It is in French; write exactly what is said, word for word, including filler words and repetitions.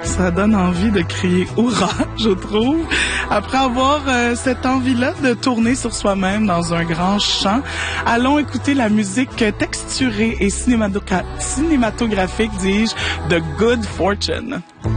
Ça donne envie de crier « Hourra », je trouve. Après avoir euh, cette envie-là de tourner sur soi-même dans un grand champ, allons écouter la musique texturée et cinémato- cinématographique, dis-je, de Good Fortune.